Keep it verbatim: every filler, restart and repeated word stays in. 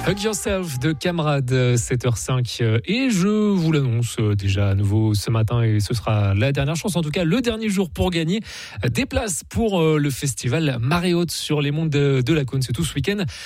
Hug Yourself de Camarade, sept heures cinq. Et je vous l'annonce déjà à nouveau ce matin, et ce sera la dernière chance, en tout cas le dernier jour pour gagner des places pour le festival Marée Haute sur les monts de, de la Cône. C'est tout ce week-end.